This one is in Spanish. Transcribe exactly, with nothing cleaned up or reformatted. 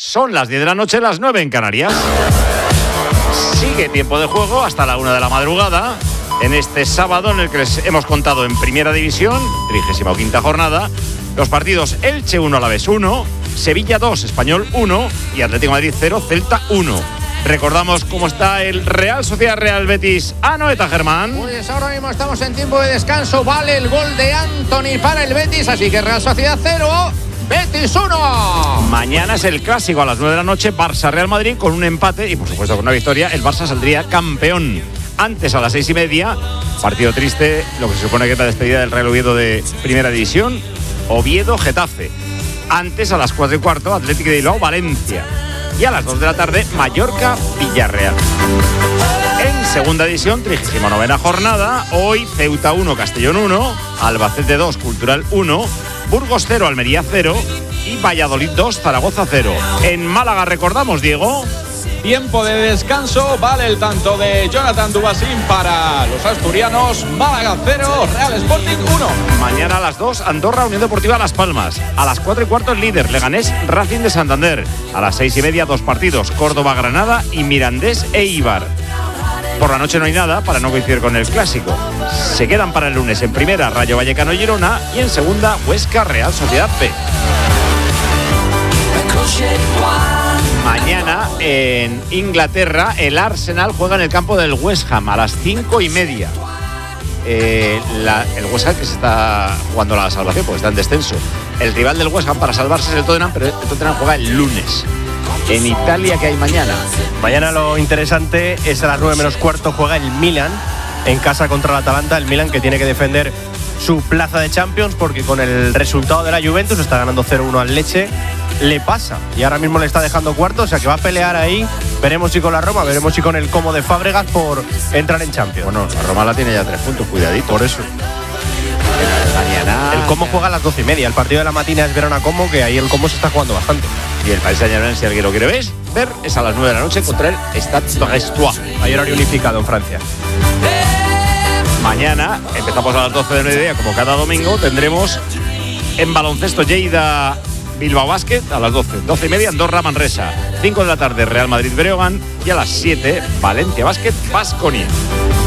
Son las diez de la noche, las nueve en Canarias. Sigue tiempo de juego hasta la una de la madrugada. En este sábado en el que les hemos contado en Primera División, trigésima quinta jornada, los partidos Elche uno, Alavés uno, Sevilla dos, Español uno y Atlético de Madrid cero, Celta uno. Recordamos cómo está el Real Sociedad Real Betis. Anoeta, Germán. Pues ahora mismo estamos en tiempo de descanso. Vale el gol de Anthony para el Betis, así que Real Sociedad cero, Betis uno. Mañana es el clásico a las nueve de la noche, Barça-Real Madrid, con un empate y por supuesto con una victoria. El Barça saldría campeón. Antes, a las seis y media, partido triste, lo que se supone que es la despedida del Real Oviedo de Primera División, Oviedo-Getafe. Antes, a las cuatro y cuarto, Atlético de Bilbao, Valencia. Y a las dos de la tarde, Mallorca-Villarreal. En Segunda División, trigésima novena jornada, hoy Ceuta uno, Castellón uno, Albacete dos, Cultural uno, Burgos cero, Almería cero y Valladolid dos, Zaragoza cero. En Málaga, recordamos, Diego. Tiempo de descanso, vale el tanto de Jonathan Dubasín para los asturianos. Málaga cero, Real Sporting uno. Mañana a las dos, Andorra, Unión Deportiva Las Palmas. A las cuatro y cuarto, el líder, Leganés, Racing de Santander. A las seis y media, dos partidos, Córdoba, Granada y Mirandés e Eibar. Por la noche no hay nada para no coincidir con el clásico. Se quedan para el lunes en primera, Rayo Vallecano y Girona, y en segunda, Huesca, Real Sociedad B. Mañana en Inglaterra el Arsenal juega en el campo del West Ham a las cinco y media. Eh, la, el West Ham que se está jugando la salvación porque está en descenso. El rival del West Ham para salvarse es el Tottenham, pero el Tottenham juega el lunes. En Italia, ¿qué hay mañana? Mañana lo interesante es a las nueve menos cuarto juega el Milan en casa contra el Atalanta. El Milan que tiene que defender su plaza de Champions porque con el resultado de la Juventus está ganando cero uno al Lecce. Le pasa y ahora mismo le está dejando cuarto, o sea que va a pelear ahí. Veremos si con la Roma, veremos si con el Como de Fábregas por entrar en Champions. Bueno, la Roma la tiene ya tres puntos, cuidadito. Por eso. Mañana. El Como juega a las doce y media. El partido de la matina es Verona Como, que ahí el Como se está jugando bastante. Y el Paris Saint-Germain, si alguien lo quiere ver, ver, es a las nueve de la noche contra el Stade Brestois. Hay horario unificado en Francia. Mañana, empezamos a las doce de mediodía, como cada domingo, tendremos en baloncesto Lleida Bilbao Basket a las doce. doce y media, Andorra Manresa. cinco de la tarde, Real Madrid Breogán. Y a las siete, Valencia Basket Baskonia.